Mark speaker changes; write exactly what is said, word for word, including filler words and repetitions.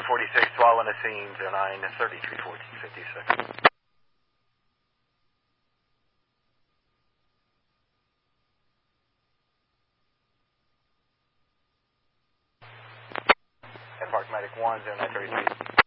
Speaker 1: forty-six, swallowing the scene, zero nine thirty-three fourteen fifty-six. Park Medic one, zero nine thirty-three.